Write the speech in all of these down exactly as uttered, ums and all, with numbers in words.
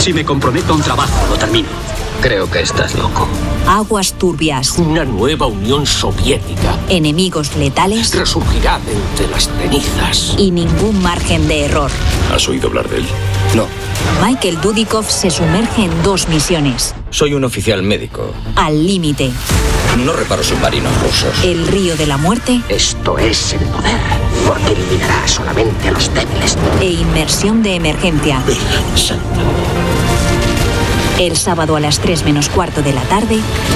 Si me comprometo a un trabajo, lo termino. Creo que estás loco. Aguas turbias. Una nueva Unión Soviética. Enemigos letales. Resurgirá de entre las cenizas. Y ningún margen de error. ¿Has oído hablar de él? No. Michael Dudikoff se sumerge en dos misiones. Soy un oficial médico. Al límite. No reparo submarinos rusos. El río de la muerte. Esto es el poder, porque eliminará solamente a los débiles. E inmersión de emergencia. Virgen Santa. El sábado a las tres menos cuarto de la tarde,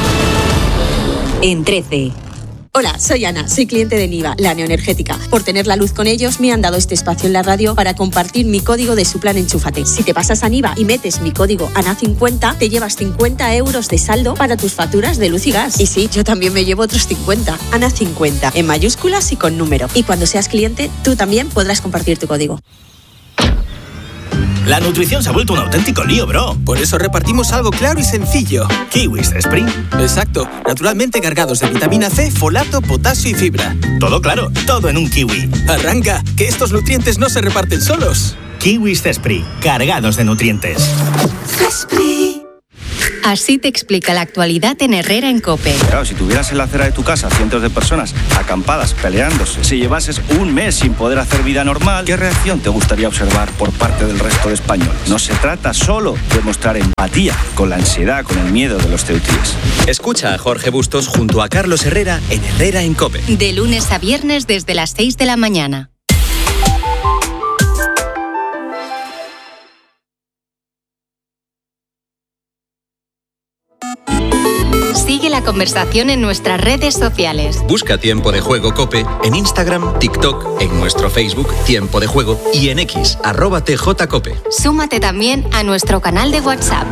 en trece. Hola, soy Ana, soy cliente de Niva, la neoenergética. Por tener la luz con ellos, me han dado este espacio en la radio para compartir mi código de su plan Enchúfate. Si te pasas a Niva y metes mi código A N A cincuenta, te llevas cincuenta euros de saldo para tus facturas de luz y gas. Y sí, yo también me llevo otros cincuenta. A N A cincuenta, en mayúsculas y con número. Y cuando seas cliente, tú también podrás compartir tu código. La nutrición se ha vuelto un auténtico lío, bro. Por eso repartimos algo claro y sencillo. Kiwis Spring. Exacto. Naturalmente cargados de vitamina C, folato, potasio y fibra. Todo claro, todo en un kiwi. Arranca, que estos nutrientes no se reparten solos. Kiwis Cespri, cargados de nutrientes. Cespri. Así te explica la actualidad en Herrera en COPE. Claro, si tuvieras en la acera de tu casa cientos de personas acampadas, peleándose, si llevases un mes sin poder hacer vida normal, ¿qué reacción te gustaría observar por parte del resto de españoles? No se trata solo de mostrar empatía con la ansiedad, con el miedo de los ceutíes. Escucha a Jorge Bustos junto a Carlos Herrera en Herrera en COPE. De lunes a viernes desde las seis de la mañana. Sigue la conversación en nuestras redes sociales. Busca Tiempo de Juego COPE en Instagram, TikTok, en nuestro Facebook Tiempo de Juego y en X, arroba T J COPE. Súmate también a nuestro canal de WhatsApp.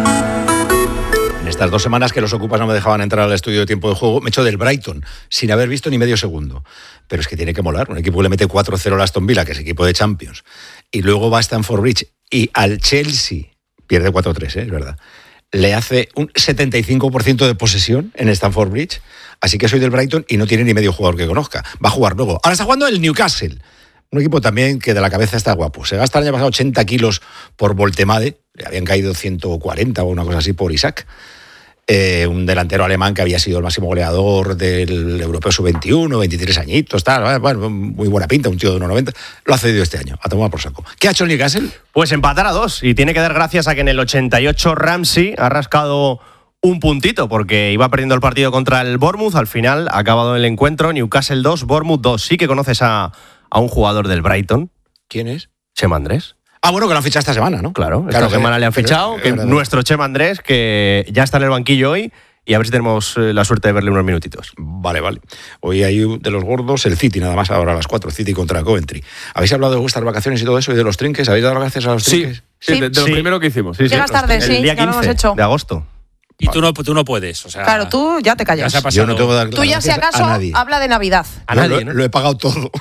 En estas dos semanas que los ocupas no me dejaban entrar al estudio de Tiempo de Juego, me echo del Brighton, sin haber visto ni medio segundo. Pero es que tiene que molar, un equipo que le mete cuatro cero al Aston Villa, que es equipo de Champions, y luego va a Stamford Bridge, y al Chelsea, pierde cuatro tres, ¿eh? Es verdad, le hace un setenta y cinco por ciento de posesión en Stamford Bridge, así que soy del Brighton y no tiene ni medio jugador que conozca. Va a jugar luego. Ahora está jugando el Newcastle, un equipo también que de la cabeza está guapo. Se gasta el año pasado ochenta kilos por Voltemade, le habían caído ciento cuarenta o una cosa así por Isaac. Eh, un delantero alemán que había sido el máximo goleador del Europeo sub veintiuno, veintitrés añitos, tal, bueno, muy buena pinta, un tío de uno noventa, lo ha cedido este año, a tomar por saco. ¿Qué ha hecho el Newcastle? Pues empatar a dos, y tiene que dar gracias a que en el ochenta y ocho Ramsey ha rascado un puntito, porque iba perdiendo el partido contra el Bournemouth, al final ha acabado el encuentro, Newcastle dos, Bournemouth dos. Sí que conoces a, a un jugador del Brighton. ¿Quién es? Chema Andrés. Ah, bueno, que lo han fichado esta semana, ¿no? Claro, claro esta semana le han fichado, que nuestro Chema Andrés, que ya está en el banquillo hoy, y a ver si tenemos la suerte de verle unos minutitos. Vale, vale. Hoy hay de los gordos el City, nada más ahora a las cuatro, City contra Coventry. ¿Habéis hablado de vuestras vacaciones y todo eso y de los trinques? ¿Habéis dado gracias a los trinques? Sí, sí, de, de lo sí. primero que hicimos. Sí, Llegas sí. tarde, sí, el día ya lo hemos hecho. de agosto. Y tú no, tú no puedes, o sea... Claro, tú ya te callas. Ya Yo no tengo que dar Tú ya si acaso habla de Navidad. A nadie, lo, ¿no? lo he pagado todo.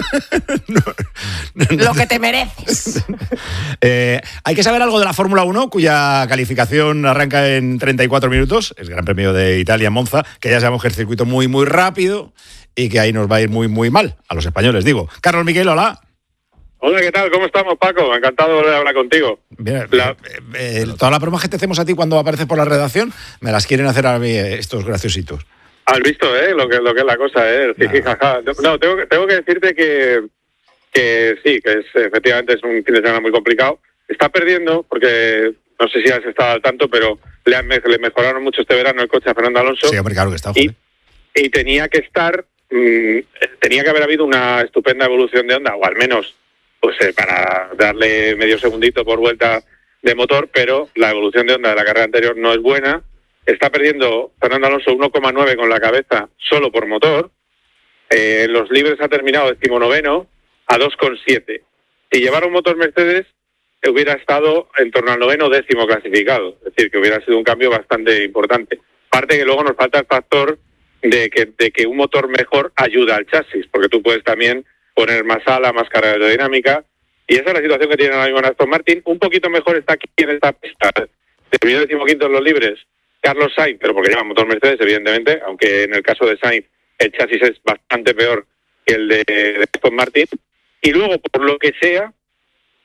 no, no, no, lo que te mereces. eh, hay que saber algo de la Fórmula uno, cuya calificación arranca en treinta y cuatro minutos, el Gran Premio de Italia en Monza, que ya sabemos que es circuito muy, muy rápido y que ahí nos va a ir muy, muy mal, a los españoles, digo. Carlos Miquel, hola. Hola, ¿qué tal? ¿Cómo estamos, Paco? Encantado de volver a hablar contigo. Bien, la... eh, eh, todas las bromas que te hacemos a ti cuando apareces por la redacción, me las quieren hacer a mí eh, estos graciositos. Has visto, ¿eh? Lo que, lo que es la cosa, ¿eh? Jiji, jaja. No, tengo, tengo que decirte que, que sí, que es, efectivamente es un fin de semana muy complicado. Está perdiendo, porque no sé si has estado al tanto, pero le, han, le mejoraron mucho este verano el coche a Fernando Alonso. Sí, hombre, claro que está, y, y tenía que estar, mmm, tenía que haber habido una estupenda evolución de Honda, o al menos pues eh, para darle medio segundito por vuelta de motor, pero la evolución de Honda de la carrera anterior no es buena. Está perdiendo Fernando Alonso uno coma nueve con la cabeza solo por motor. Eh, en los libres ha terminado decimonoveno a dos coma siete. Si llevara un motor Mercedes, hubiera estado en torno al noveno décimo clasificado. Es decir, que hubiera sido un cambio bastante importante. Aparte que luego nos falta el factor de que, de que un motor mejor ayuda al chasis, porque tú puedes también poner más ala, más carga aerodinámica, y esa es la situación que tiene ahora mismo Aston Martin. Un poquito mejor está aquí en esta pista. Terminó decimoquinto en los libres Carlos Sainz, pero porque lleva motor Mercedes, evidentemente, aunque en el caso de Sainz el chasis es bastante peor que el de, de Aston Martin. Y luego, por lo que sea,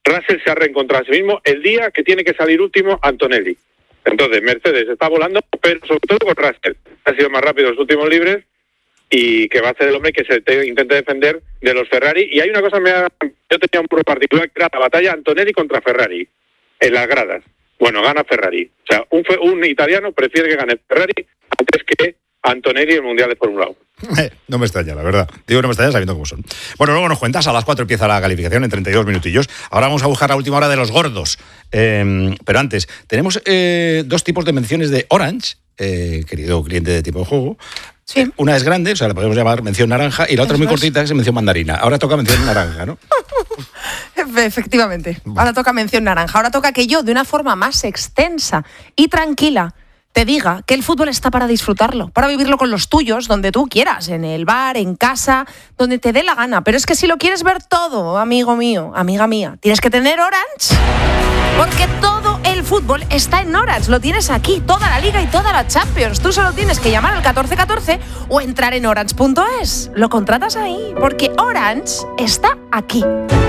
Russell se ha reencontrado a sí mismo el día que tiene que salir último Antonelli. Entonces, Mercedes está volando, pero sobre todo con Russell. Ha sido más rápido en los últimos libres y que va a ser el hombre que se te, intente defender de los Ferrari. Y hay una cosa, me ha, yo tenía un pro particular, que era la batalla Antonelli contra Ferrari, en las gradas. Bueno, gana Ferrari. O sea, un, un italiano prefiere que gane Ferrari antes que Antonelli en el Mundial de Fórmula uno. Eh, no me extraña, la verdad. Digo, no me extraña sabiendo cómo son. Bueno, luego nos cuentas, a las cuatro empieza la calificación en treinta y dos minutillos. Ahora vamos a buscar la última hora de los gordos. Eh, pero antes, tenemos eh, dos tipos de menciones de Orange, eh, querido cliente de Tiempo de Juego. Sí. Eh, una es grande, o sea, la podemos llamar mención naranja, y la otra es muy cortita, que es mención mandarina. Ahora toca mención naranja, ¿no? Efectivamente. Ahora toca mención naranja. Ahora toca que yo, de una forma más extensa y tranquila, te diga que el fútbol está para disfrutarlo, para vivirlo con los tuyos, donde tú quieras, en el bar, en casa, donde te dé la gana. Pero es que si lo quieres ver todo, amigo mío, amiga mía, tienes que tener Orange. Porque todo el fútbol está en Orange. Lo tienes aquí, toda la Liga y toda la Champions. Tú solo tienes que llamar al catorce catorce o entrar en orange punto es. Lo contratas ahí, porque Orange está aquí.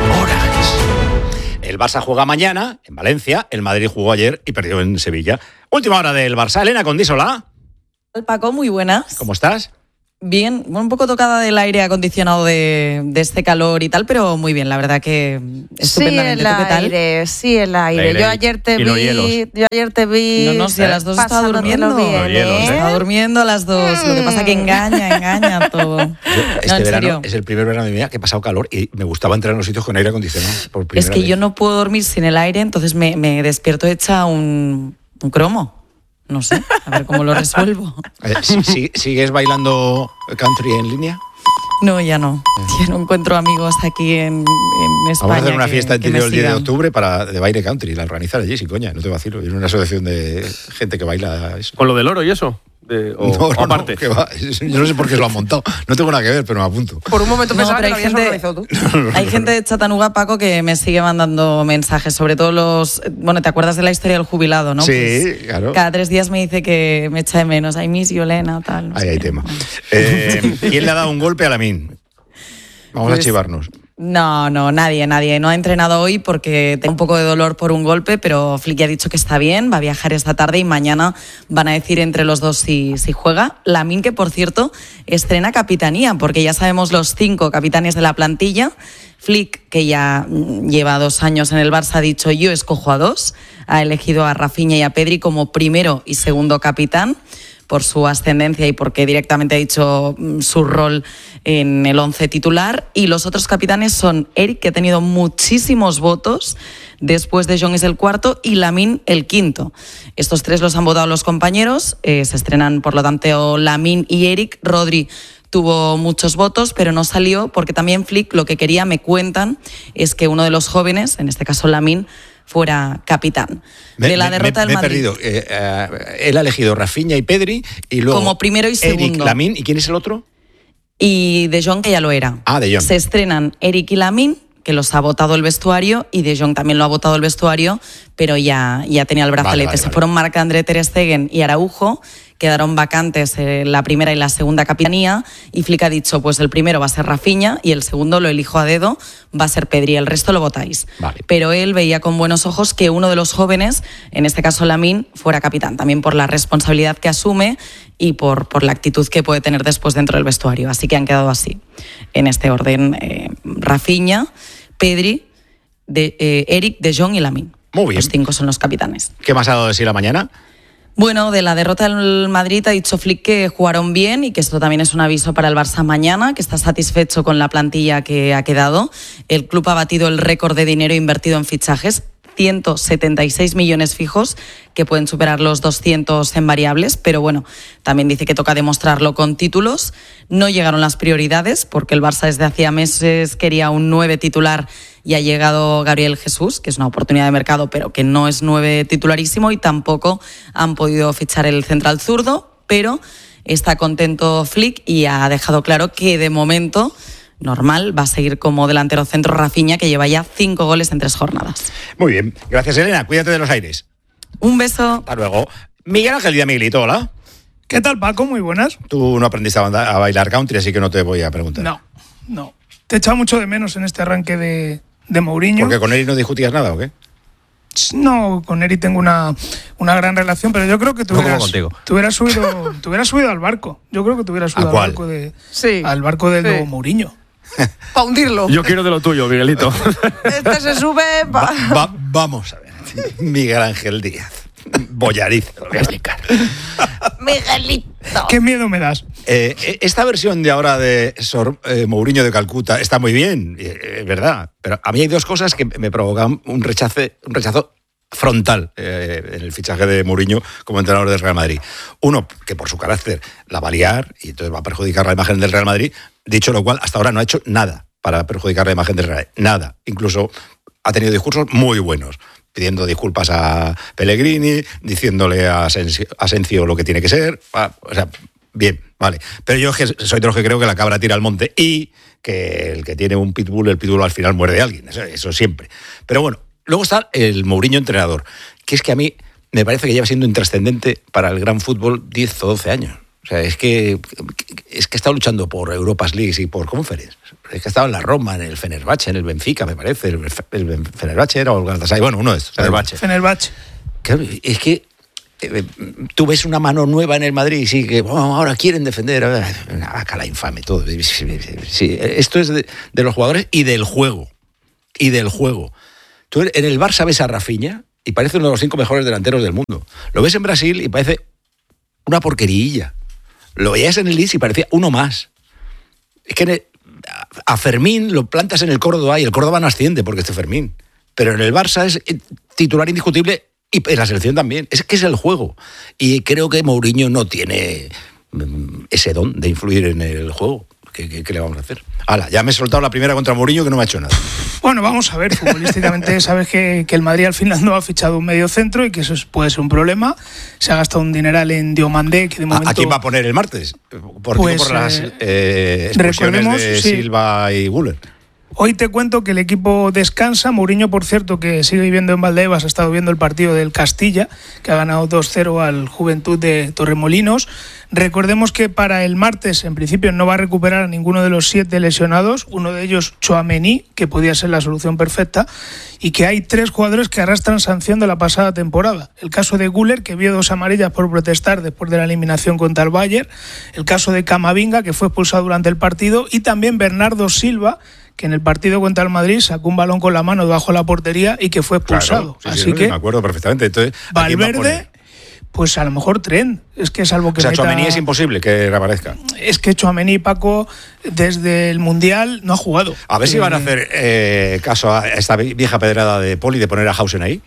El Barça juega mañana en Valencia, el Madrid jugó ayer y perdió en Sevilla. Última hora del Barça. Elena Condísola. Paco, muy buenas. ¿Cómo estás? Bien, un poco tocada del aire acondicionado de, de este calor y tal, pero muy bien, la verdad que estupendamente. Sí, el ¿Tú qué tal? aire, sí, el aire. El aire. Yo ayer te Y los vi, hielos. yo ayer te vi. No, no, si a las dos estaba durmiendo. Bien, Los hielos, ¿eh? Estaba durmiendo a las dos. Lo que pasa que engaña, engaña todo. Yo, este no, en verano serio. es el primer verano de mi vida que he pasado calor y me gustaba entrar en los sitios con aire acondicionado. Por primera Es que vez. yo no puedo dormir sin el aire, entonces me, me despierto hecha un, un cromo. No sé, a ver cómo lo resuelvo. Eh, ¿sí- sí- ¿Sigues bailando country en línea? No, ya no. Ya no encuentro amigos aquí en, en España. Vamos a hacer una que- fiesta en que me Tiro el diez de sigan. octubre para, de baile country, la organizar allí, sin coña, no te vacilo. Es una asociación de gente que baila eso. ¿Con lo del oro y eso? De, o, No, o no, aparte. no, que va. Yo no sé por qué lo han montado. No tengo nada que ver, pero me apunto. Por un momento No, pensaba pero que lo hay habías gente- organizado tú. Hay gente de Chattanooga, Paco, que me sigue mandando mensajes, sobre todo los... Bueno, ¿te acuerdas de la historia del jubilado, no? Sí, Pues claro. cada tres días me dice que me echa de menos. Ay, miss you, Elena, tal. no Ahí sé hay qué. tema. Eh, ¿Quién le ha dado un golpe a Lamin? Vamos Pues- a chivarnos. No, no, nadie, nadie. No ha entrenado hoy porque tengo un poco de dolor por un golpe, pero Flick ya ha dicho que está bien, va a viajar esta tarde y mañana van a decir entre los dos si, si juega. Lamine, que por cierto, estrena capitanía, porque ya sabemos los cinco capitanes de la plantilla. Flick, que ya mm, lleva dos años en el Barça, ha dicho yo escojo a dos. Ha elegido a Rafinha y a Pedri como primero y segundo capitán, por su ascendencia y porque directamente ha dicho mm, su rol en el once titular. Y los otros capitanes son Eric, que ha tenido muchísimos votos, después de Jong es el cuarto, y Lamine el quinto. Estos tres los han votado los compañeros, eh, se estrenan por lo tanto Lamine y Eric. Rodri tuvo muchos votos, pero no salió porque también Flick lo que quería, me cuentan, es que uno de los jóvenes, en este caso Lamine, fuera capitán. Me, de la me- derrota me- del me he Madrid. perdido. Eh, eh, él ha elegido Rafinha y Pedri y luego Como primero y Eric, segundo. Lamine, ¿y quién es el otro? Y De Jong, que ya lo era. Ah, De Jong. Se estrenan Eric y Lamine, que los ha votado el vestuario, y De Jong también lo ha votado el vestuario, pero ya, ya tenía el brazalete. Vale, vale, Se vale. fueron Marc-André Ter Stegen y Araujo, quedaron vacantes eh, la primera y la segunda capitanía, y Flick ha dicho, pues el primero va a ser Rafinha y el segundo lo elijo a dedo, va a ser Pedri, el resto lo votáis. Vale. Pero él veía con buenos ojos que uno de los jóvenes, en este caso Lamine, fuera capitán, también por la responsabilidad que asume y por, por la actitud que puede tener después dentro del vestuario. Así que han quedado así, en este orden, eh, Rafinha, Pedri, de, eh, Eric, De Jong y Lamine. Muy bien. Los cinco son los capitanes. ¿Qué más ha dado de sí la mañana? Bueno, de la derrota del Madrid ha dicho Flick que jugaron bien y que esto también es un aviso para el Barça mañana, que está satisfecho con la plantilla que ha quedado. El club ha batido el récord de dinero invertido en fichajes, ciento setenta y seis millones fijos, que pueden superar los doscientos en variables, pero bueno, también dice que toca demostrarlo con títulos. No llegaron las prioridades, porque el Barça desde hacía meses quería un nueve titular y ha llegado Gabriel Jesús, que es una oportunidad de mercado, pero que no es nueve titularísimo, y tampoco han podido fichar el central zurdo, pero está contento Flick y ha dejado claro que de momento normal va a seguir como delantero centro Rafinha, que lleva ya cinco goles en tres jornadas. Muy bien. Gracias, Elena. Cuídate de los aires. Un beso. Hasta luego. Miguel Ángel Díaz Miguelito, hola. ¿Qué tal, Paco? Muy buenas. Tú no aprendiste a, banda- a bailar country, así que no te voy a preguntar. No, no. Te he echado mucho de menos en este arranque de, de Mourinho. ¿Porque con Eri no discutías nada o qué? No, con Eri tengo una, una gran relación, pero yo creo que tú hubieras, tú hubieras subido, tú hubieras subido al barco. Yo creo que tú hubieras subido al barco, de, sí, al barco del sí. nuevo Mourinho. Para hundirlo. Yo quiero de lo tuyo, Miguelito. Este se sube... Va, va, vamos a ver. Miguel Ángel Díaz. Bollariz, lo voy a explicar. Miguelito. ¿Qué miedo me das? Eh, esta versión de ahora de Sor, eh, Mourinho de Calcuta está muy bien, es eh, verdad, pero a mí hay dos cosas que me provocan un rechazo, un rechazo frontal eh, en el fichaje de Mourinho como entrenador del Real Madrid. Uno, que por su carácter la va a liar y entonces va a perjudicar la imagen del Real Madrid, dicho lo cual, hasta ahora no ha hecho nada para perjudicar la imagen del Real Madrid, nada. Incluso ha tenido discursos muy buenos, pidiendo disculpas a Pellegrini, diciéndole a Asensio, Asensio lo que tiene que ser, o sea, bien, vale. Pero yo soy de los que creo que la cabra tira al monte y que el que tiene un pitbull, el pitbull al final muerde a alguien, eso, eso siempre. Pero bueno, luego está el Mourinho entrenador, que es que a mí me parece que lleva siendo intrascendente para el gran fútbol diez o doce años. O sea, es que, es que está luchando por Europas Leagues y por Conference. Es que estaba en la Roma, en el Fenerbahce, en el Benfica, me parece. El, el Fenerbahce era o el Galatasaray. Bueno, uno de estos. Fenerbahce. Fenerbahce. Claro, es que eh, tú ves una mano nueva en el Madrid y sí, que oh, ahora quieren defender. Una vaca la infame, todo. Sí, esto es de, de los jugadores y del juego. Y del juego. Tú en el Barça ves a Rafinha y parece uno de los cinco mejores delanteros del mundo. Lo ves en Brasil y parece una porquerilla. Lo veías en el Leeds y parecía uno más. Es que a Fermín lo plantas en el Córdoba y el Córdoba no asciende porque esté Fermín. Pero en el Barça es titular indiscutible y en la selección también. Es que es el juego. Y creo que Mourinho no tiene ese don de influir en el juego. ¿Qué, qué, qué le vamos a hacer? Hala, ya me he soltado la primera contra Mourinho que no me ha hecho nada. Bueno, vamos a ver, futbolísticamente sabes que, que el Madrid al final no ha fichado un medio centro y que eso puede ser un problema. Se ha gastado un dineral en Diomandé, que de momento... ¿A quién va a poner el martes? Por, pues, por las eh, eh, expulsiones de sí. Silva y Güler. Hoy te cuento que el equipo descansa. Mourinho, por cierto, que sigue viviendo en Valdebebas, ha estado viendo el partido del Castilla, que ha ganado dos cero al Juventud de Torremolinos. Recordemos que para el martes, en principio, no va a recuperar a ninguno de los siete lesionados, uno de ellos Tchouaméni, que podía ser la solución perfecta, y que hay tres jugadores que arrastran sanción de la pasada temporada. El caso de Güler, que vio dos amarillas por protestar después de la eliminación contra el Bayern, el caso de Camavinga, que fue expulsado durante el partido, y también Bernardo Silva, que en el partido contra el Madrid sacó un balón con la mano debajo de la portería y que fue expulsado. Claro, sí, Así sí, que me acuerdo perfectamente. Entonces, Valverde, pues a lo mejor Trent. Es que salvo que o sea, meta... Tchouaméni es imposible que reaparezca. Es que Tchouaméni, Paco, desde el Mundial no ha jugado. A ver si van a hacer eh, caso a esta vieja pedrada de Poli de poner a Hausen ahí.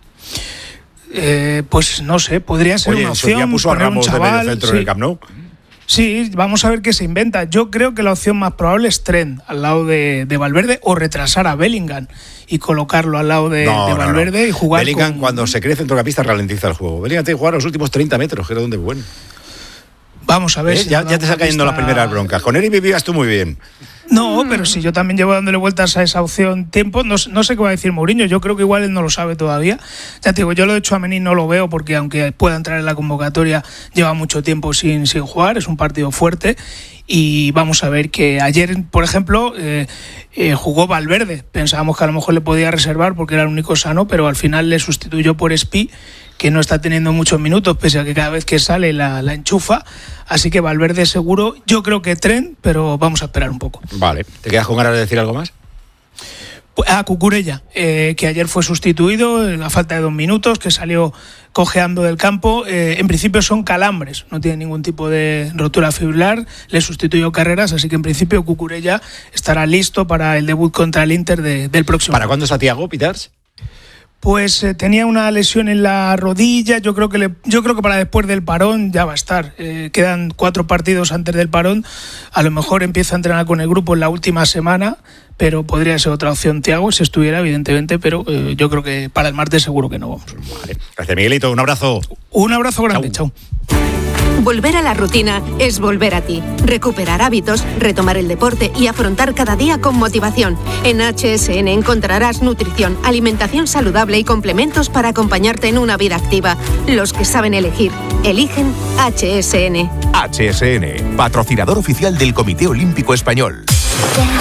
Eh, pues no sé, podría ser Oye, una opción. Oye, puso a Ramos chaval, de medio centro sí. en el Camp Nou. Sí, vamos a ver qué se inventa. Yo creo que la opción más probable es Trent al lado de, de Valverde o retrasar a Bellingham y colocarlo al lado de, no, de Valverde no, no. y jugar Bellingham con... cuando se cree centrocampista ralentiza el juego. Bellingham tiene que jugar los últimos treinta metros, que era donde es bueno. Vamos a ver. ¿Eh? Si ya, ya te está cayendo pista... las primeras broncas. Con Eri vivías tú muy bien. No, pero si yo también llevo dándole vueltas a esa opción tiempo, no, no sé qué va a decir Mourinho, yo creo que igual él no lo sabe todavía. Ya te digo, yo lo de Tchouaméni no lo veo porque aunque pueda entrar en la convocatoria, lleva mucho tiempo sin, sin jugar, es un partido fuerte. Y vamos a ver que ayer, por ejemplo, eh, eh, jugó Valverde. Pensábamos que a lo mejor le podía reservar porque era el único sano, pero al final le sustituyó por Espi, que no está teniendo muchos minutos, pese a que cada vez que sale la, la enchufa. Así que Valverde seguro, yo creo que Trent, pero vamos a esperar un poco. Vale, ¿te quedas con ganas de decir algo más? A Cucurella, eh, que ayer fue sustituido a falta de dos minutos, que salió cojeando del campo. Eh, en principio son calambres, no tiene ningún tipo de rotura fibrilar, le sustituyó Carreras, así que en principio Cucurella estará listo para el debut contra el Inter de, del próximo. ¿Para cuándo está Thiago, Pitars? Pues eh, tenía una lesión en la rodilla, yo creo que le, yo creo que para después del parón ya va a estar. Eh, quedan cuatro partidos antes del parón, a lo mejor empieza a entrenar con el grupo en la última semana, pero podría ser otra opción Thiago si estuviera, evidentemente, pero eh, yo creo que para el martes seguro que no vamos. Vale. Gracias, Miguelito, un abrazo. Un abrazo grande, chao. Volver a la rutina es volver a ti. Recuperar hábitos, retomar el deporte y afrontar cada día con motivación. En H S N encontrarás nutrición, alimentación saludable y complementos para acompañarte en una vida activa. Los que saben elegir, eligen H S N. H S N, patrocinador oficial del Comité Olímpico Español.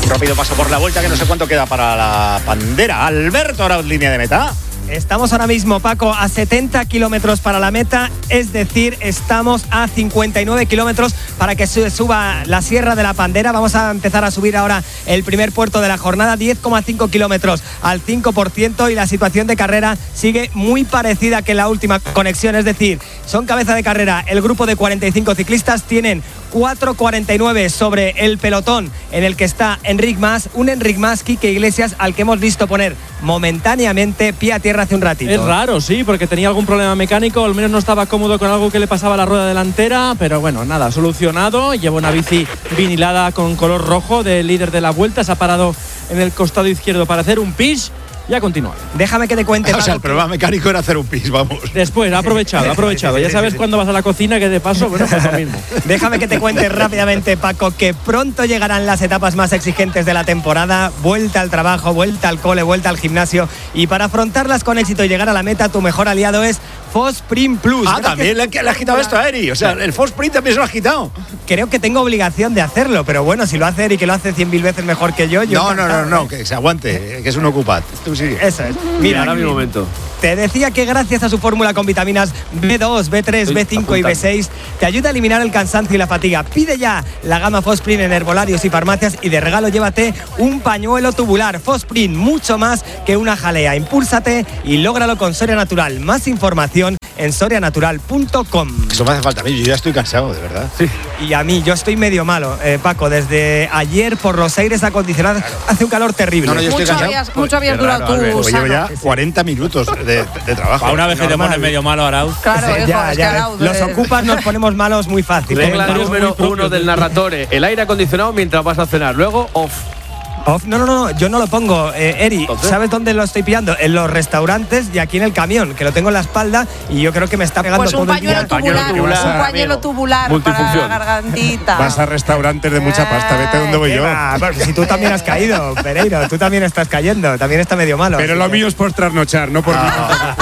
Un rápido paso por la vuelta, que no sé cuánto queda para la bandera. Alberto, ahora línea de meta. Estamos ahora mismo, Paco, a setenta kilómetros para la meta, es decir, estamos a cincuenta y nueve kilómetros para que se suba la Sierra de la Pandera. Vamos a empezar a subir ahora el primer puerto de la jornada, diez coma cinco kilómetros al cinco por ciento, y la situación de carrera sigue muy parecida que en la última conexión, es decir, son cabeza de carrera el grupo de cuarenta y cinco ciclistas, tienen cuatro cuarenta y nueve sobre el pelotón en el que está Enric Mas, un Enric Mas, Quique Iglesias, al que hemos visto poner momentáneamente pie a tierra hace un ratito. Es raro, sí, porque tenía algún problema mecánico, al menos no estaba cómodo con algo que le pasaba a la rueda delantera, pero bueno, nada, solucionado. Lleva una bici vinilada con color rojo del líder de la Vuelta, se ha parado en el costado izquierdo para hacer un pis. Ya continúa. Déjame que te cuente. O sea, el problema mecánico era hacer un pis, vamos. Después, ha aprovechado, ha aprovechado. Ya sabes cuando vas a la cocina que de paso, bueno, pues lo mismo. Déjame que te cuente rápidamente, Paco, que pronto llegarán las etapas más exigentes de la temporada. Vuelta al trabajo, vuelta al cole, vuelta al gimnasio. Y para afrontarlas con éxito y llegar a la meta, tu mejor aliado es Fosprint Plus. Ah, también le, le has quitado esto a Eri. O sea, el Fosprint también se lo has quitado. Creo que tengo obligación de hacerlo, pero bueno, si lo hace Eri, que lo hace cien mil veces mejor que yo. yo no, no, no, no, que se aguante, que es un ocupat. Tú sigue. Eso es. Mira, ahora mi momento. Te decía que gracias a su fórmula con vitaminas B dos, B tres, B cinco y B seis te ayuda a eliminar el cansancio y la fatiga. Pide ya la gama Fosprint en herbolarios y farmacias y de regalo llévate un pañuelo tubular. Fosprint, mucho más que una jalea. Impúlsate y lógralo con Soria Natural. Más información en soria natural punto com. Eso me hace falta a mí, yo ya estoy cansado, de verdad. Sí. Y a mí, yo estoy medio malo, eh, Paco. Desde ayer por los aires acondicionados claro. hace un calor terrible. No, no, yo estoy mucho cansado. Habías, mucho habías durado tú, pues llevo ya cuarenta minutos de, de trabajo. A una vez que te pones medio malo, Arauz. Claro, sí, hijo, ya, es ya, que Arauz, los eh. ocupas nos ponemos malos muy fácil. Regla número uno del narratore: el aire acondicionado mientras vas a cenar. Luego, off. Off, no, no, no, yo no lo pongo, eh, Eri. ¿Entonces? ¿Sabes dónde lo estoy pillando? En los restaurantes y aquí en el camión, que lo tengo en la espalda y yo creo que me está pegando pues todo un pañuelo el día. tubular, tubular, un pañuelo tubular para la gargantita. Vas a restaurantes de mucha pasta, vete donde voy yo. Va, si tú también has caído, Pereiro, tú también estás cayendo, también está medio malo. Pero lo que... mío es por trasnochar, no por ah,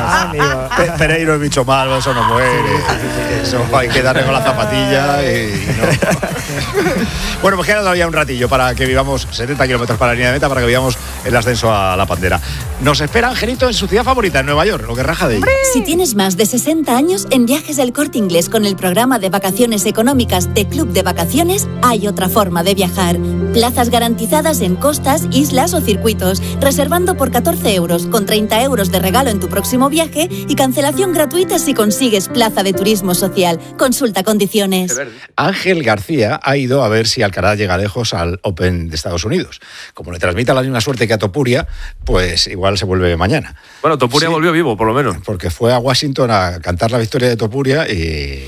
ah, Pe Pereiro es bicho malo, eso no muere. Eso hay que darle con la zapatilla y no. Bueno, pues queda todavía un ratillo para que vivamos setenta kilómetros para la línea de meta, para que vivamos el ascenso a la Pandera. Nos espera Angelito en su ciudad favorita, en Nueva York, lo que raja de ella. Si tienes más de sesenta años, en Viajes del Corte Inglés con el programa de vacaciones económicas de Club de Vacaciones, hay otra forma de viajar. Plazas garantizadas en costas, islas o circuitos, reservando por catorce euros, con treinta euros de regalo en tu próximo viaje y cancelación gratuita si consigues plaza de turismo social. Consulta condiciones. Ángel García ha ido a ver si Alcaraz llega lejos al Open de Estados Unidos. Como le transmita la misma suerte que a Topuria, pues igual se vuelve mañana. Bueno, Topuria sí, volvió vivo, por lo menos. Porque fue a Washington a cantar la victoria de Topuria y...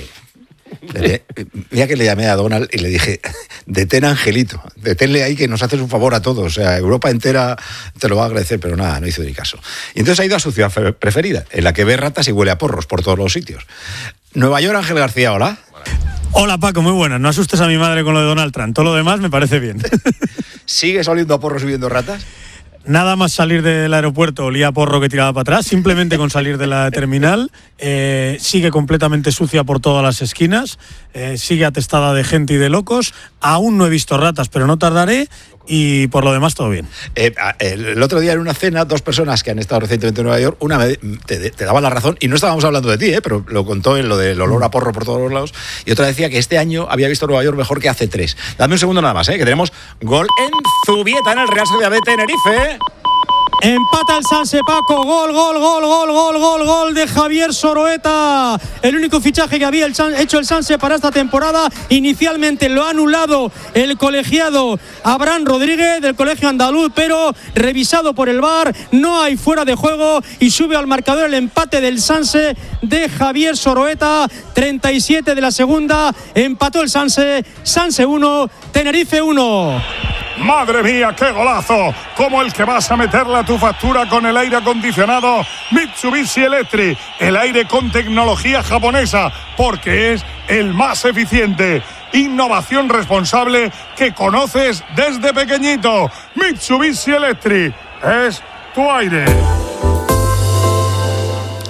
Le, mira que le llamé a Donald y le dije, detén a Angelito, deténle ahí que nos haces un favor a todos, o sea, Europa entera te lo va a agradecer, pero nada, no hizo ni caso. Y entonces ha ido a su ciudad preferida, en la que ve ratas y huele a porros por todos los sitios. Nueva York, Ángel García, hola. Hola Paco, muy buenas, no asustes a mi madre con lo de Donald Trump, todo lo demás me parece bien. ¿Sigues oliendo a porros y viendo ratas? Nada más salir del aeropuerto olía a porro que tiraba para atrás, simplemente con salir de la terminal, eh, sigue completamente sucia por todas las esquinas, eh, sigue atestada de gente y de locos, aún no he visto ratas, pero no tardaré, y por lo demás todo bien. Eh, el otro día en una cena, dos personas que han estado recientemente en Nueva York, una me, te, te daba la razón, y no estábamos hablando de ti, eh, pero lo contó en lo del olor a porro por todos los lados, y otra decía que este año había visto Nueva York mejor que hace tres. Dame un segundo nada más, eh, que tenemos gol en Zubieta, en el Real Sociedad de Tenerife. Empata el Sanse, Paco, gol, gol, gol, gol, gol, gol, gol de Javier Soroeta. El único fichaje que había el San, hecho el Sanse para esta temporada. Inicialmente lo ha anulado el colegiado Abraham Rodríguez del Colegio Andaluz, pero revisado por el V A R, no hay fuera de juego y sube al marcador el empate del Sanse de Javier Soroeta. treinta y siete de la segunda, empató el Sanse, Sanse uno, Tenerife uno. ¡Madre mía, qué golazo! Como el que vas a meterle a tu factura con el aire acondicionado Mitsubishi Electric. El aire con tecnología japonesa, porque es el más eficiente. Innovación responsable que conoces desde pequeñito. Mitsubishi Electric es tu aire.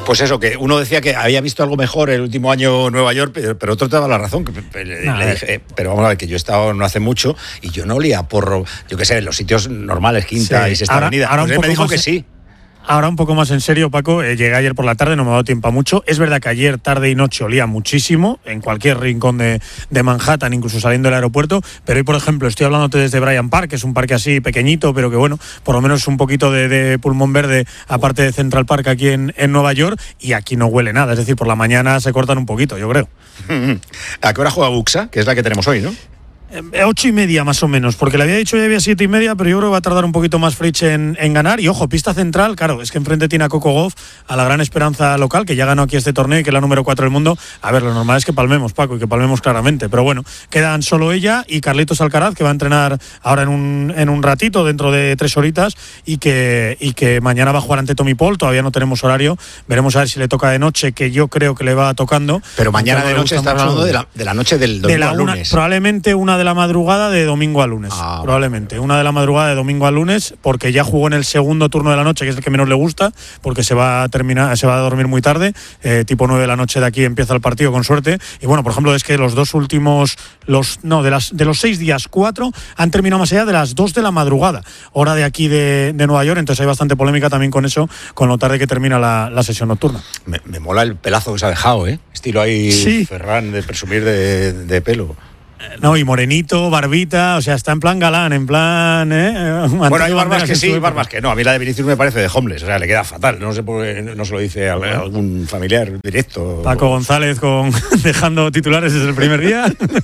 Pues eso, que uno decía que había visto algo mejor el último año en Nueva York, pero, pero otro te daba la razón. Que, le, no, le dije, eh, pero vamos a ver, que yo he estado no hace mucho y yo no olía porro, yo qué sé, en los sitios normales, Quinta sí. y Sexta ahora, Avenida. Ahora pues él me dijo más, que sí. Ahora un poco más en serio, Paco, eh, llegué ayer por la tarde, no me ha dado tiempo a mucho. Es verdad que ayer tarde y noche olía muchísimo, en cualquier rincón de, de Manhattan, incluso saliendo del aeropuerto, pero hoy, por ejemplo, estoy hablándote desde Bryant Park, que es un parque así pequeñito, pero que bueno, por lo menos un poquito de, de pulmón verde, aparte de Central Park aquí en, en Nueva York, y aquí no huele nada, es decir, por la mañana se cortan un poquito, yo creo. ¿A qué hora juega Buxa? Que es la que tenemos hoy, ¿no? Eh, ocho y media más o menos, porque le había dicho ya había siete y media, pero yo creo que va a tardar un poquito más Fritz en, en ganar. Y ojo, pista central, claro, es que enfrente tiene a Coco Gauff, a la gran esperanza local, que ya ganó aquí este torneo y que es la número cuatro del mundo. A ver, lo normal es que palmemos, Paco, y que palmemos claramente, pero bueno, quedan solo ella y Carlitos Alcaraz, que va a entrenar ahora en un, en un ratito, dentro de tres horitas, y que, y que mañana va a jugar ante Tommy Paul. Todavía no tenemos horario, veremos a ver si le toca de noche, que yo creo que le va tocando. Pero mañana de noche estás hablando de la, de la noche del domingo de la al lunes. Una, probablemente una de la madrugada de de domingo a lunes, ah, probablemente. Una de la madrugada de domingo a lunes, porque ya jugó en el segundo turno de la noche, que es el que menos le gusta, porque se va a terminar, se va a dormir muy tarde, eh, tipo nueve de la noche de aquí empieza el partido con suerte. Y bueno, por ejemplo, es que los dos últimos, los no, de las de los seis días, cuatro han terminado más allá de las dos de la madrugada, hora de aquí de, de Nueva York, entonces hay bastante polémica también con eso, con lo tarde que termina la, la sesión nocturna. Me, me mola el pelazo que se ha dejado, ¿eh? Estilo ahí sí. Ferran, de presumir de, de pelo. No, y morenito, barbita, o sea, está en plan galán, en plan... ¿eh? Bueno, hay barbas que sí, hay barbas que no. A mí la de Vinicius me parece de homeless, o sea, le queda fatal. No sé por qué no se lo dice a algún familiar directo. Paco González con dejando titulares desde el primer día.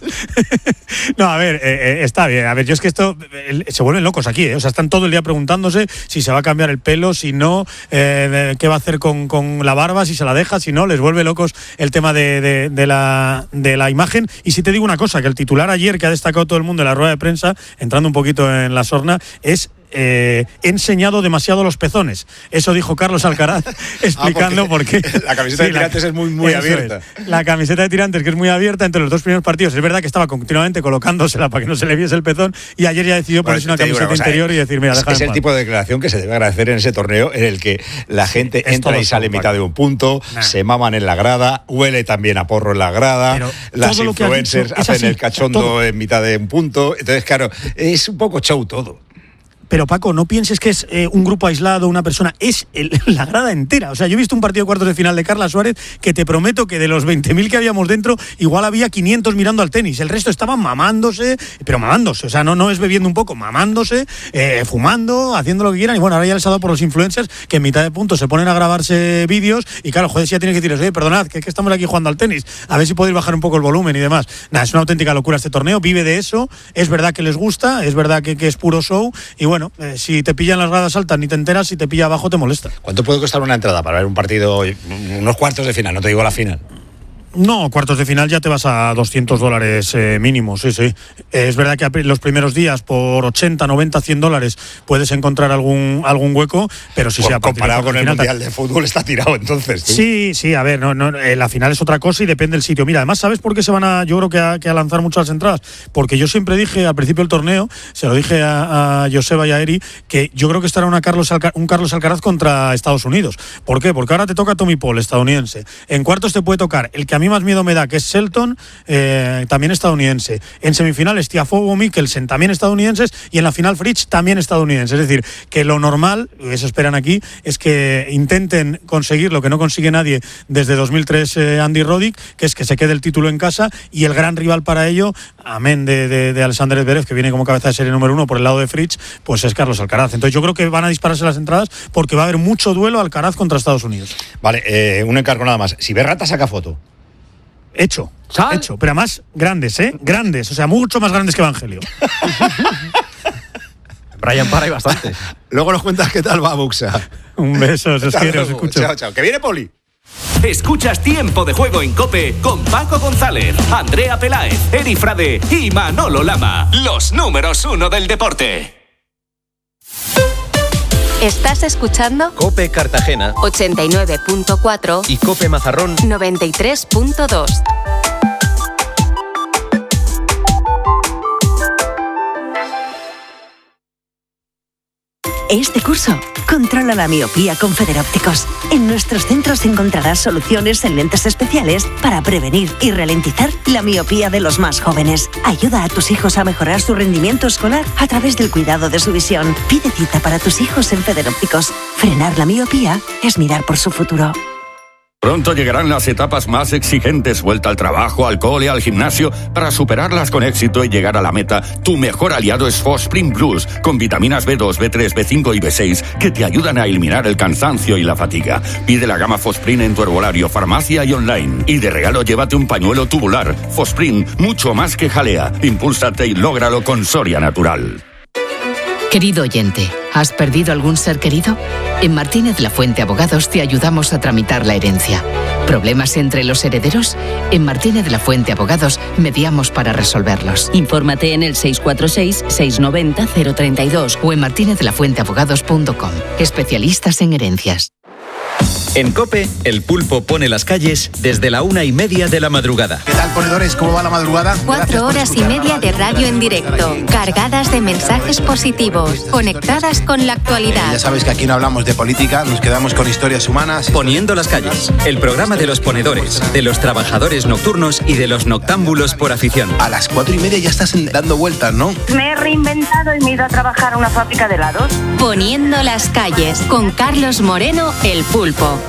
No, a ver, eh, está bien. A ver, yo es que esto... Eh, se vuelven locos aquí, ¿eh? O sea, están todo el día preguntándose si se va a cambiar el pelo, si no, eh, qué va a hacer con, con la barba, si se la deja, si no. Les vuelve locos el tema de, de, de, la, de la imagen. Y si te digo una cosa, que el titular ayer que ha destacado todo el mundo en la rueda de prensa, entrando un poquito en la sorna, es eh, he enseñado demasiado los pezones. Eso dijo Carlos Alcaraz, explicando ah, por qué. La camiseta sí, de tirantes la, es muy, muy abierta. Es. La camiseta de tirantes, que es muy abierta entre los dos primeros partidos. Es verdad que estaba continuamente colocándosela para que no se le viese el pezón, y ayer ya decidió ponerse bueno, una camiseta digo, interior sea, y decir, mira, es, es el tipo de declaración que se debe agradecer en ese torneo, en el que la gente sí, entra y sale en mitad de un punto, nah. se maman en la grada, huele también a porro en la grada, pero las influencers hacen así, el cachondo todo. En mitad de un punto. Entonces, claro, es un poco show todo. Pero Paco, no pienses que es eh, un grupo aislado, una persona, es el, la grada entera. O sea, yo he visto un partido de cuartos de final de Carla Suárez que te prometo que de los veinte mil que habíamos dentro, igual había quinientos mirando al tenis. El resto estaban mamándose, pero mamándose. O sea, no, no es bebiendo un poco, mamándose, eh, fumando, haciendo lo que quieran. Y bueno, ahora ya les ha dado por los influencers que en mitad de punto se ponen a grabarse vídeos y claro, joder, si ya tiene que decirles, oye, perdonad, que, que estamos aquí jugando al tenis, a ver si podéis bajar un poco el volumen y demás. Nada, es una auténtica locura este torneo, vive de eso, es verdad que les gusta, es verdad que, que es puro show y bueno, eh, si te pillan las gradas altas ni te enteras, si te pilla abajo te molesta. ¿Cuánto puede costar una entrada para ver un partido, unos cuartos de final, no te digo la final? No, cuartos de final ya te vas a doscientos dólares eh, mínimo, sí, sí. Es verdad que los primeros días por ochenta, noventa, cien dólares puedes encontrar algún algún hueco, pero si bueno, sea comparado con el Mundial de Fútbol está tirado entonces. ¿tú? Sí, sí, a ver, no, no, eh, la final es otra cosa y depende del sitio. Mira, además, ¿sabes por qué se van a, yo creo que a, que a lanzar muchas entradas? Porque yo siempre dije al principio del torneo, se lo dije a, a Joseba y a Eri, que yo creo que estará una Carlos Alca, un Carlos Alcaraz contra Estados Unidos. ¿Por qué? Porque ahora te toca Tommy Paul, estadounidense. En cuartos te puede tocar el que a mí más miedo me da, que es Shelton, eh, también estadounidense. En semifinales Tiafoe, Mikkelsen, también estadounidenses, y en la final Fritz, también estadounidense. Es decir, que lo normal, eso esperan aquí, es que intenten conseguir lo que no consigue nadie desde dos mil tres eh, Andy Roddick, que es que se quede el título en casa, y el gran rival para ello, amén de, de, de Alexander Zverev, que viene como cabeza de serie número uno por el lado de Fritz, pues es Carlos Alcaraz. Entonces yo creo que van a dispararse las entradas porque va a haber mucho duelo Alcaraz contra Estados Unidos. Vale, eh, un encargo nada más. Si Berrata saca foto. Hecho, ¿Sal? hecho, pero además grandes, ¿eh? Grandes, o sea, mucho más grandes que Evangelio. Brian Parra hay bastante. Luego nos cuentas qué tal va Buxa. Un beso, os quiero, os escucho. Chao, chao. Que viene Poli. Escuchas Tiempo de Juego en COPE con Paco González, Andrea Peláez, Eri Frade y Manolo Lama. Los números uno del deporte. Estás escuchando COPE Cartagena ochenta y nueve punto cuatro y COPE Mazarrón noventa y tres punto dos. Este curso, controla la miopía con Federópticos. En nuestros centros encontrarás soluciones en lentes especiales para prevenir y ralentizar la miopía de los más jóvenes. Ayuda a tus hijos a mejorar su rendimiento escolar a través del cuidado de su visión. Pide cita para tus hijos en Federópticos. Frenar la miopía es mirar por su futuro. Pronto llegarán las etapas más exigentes, vuelta al trabajo, al cole, al gimnasio. Para superarlas con éxito y llegar a la meta, tu mejor aliado es Fosprin Plus, con vitaminas B dos, B tres, B cinco y B seis, que te ayudan a eliminar el cansancio y la fatiga. Pide la gama Fosprin en tu herbolario, farmacia y online. Y de regalo llévate un pañuelo tubular. Fosprin, mucho más que jalea. Impúlsate y lógralo con Soria Natural. Querido oyente, ¿has perdido algún ser querido? En Martínez La Fuente Abogados te ayudamos a tramitar la herencia. ¿Problemas entre los herederos? En Martínez La Fuente Abogados mediamos para resolverlos. Infórmate en el seis cuatro seis, seis nueve cero, cero tres dos o en martinez la fuente abogados punto com. Especialistas en herencias. En COPE, el pulpo pone las calles desde la una y media de la madrugada. ¿Qué tal, ponedores? ¿Cómo va la madrugada? Cuatro horas y media de radio en directo, cargadas de mensajes positivos, conectadas con la actualidad. Ya sabes que aquí no hablamos de política, nos quedamos con historias humanas. Poniendo las calles, el programa de los ponedores, de los trabajadores nocturnos y de los noctámbulos por afición. A las cuatro y media ya estás dando vueltas, ¿no? Me he reinventado y me he ido a trabajar a una fábrica de helados. Poniendo las calles, con Carlos Moreno, el pulpo.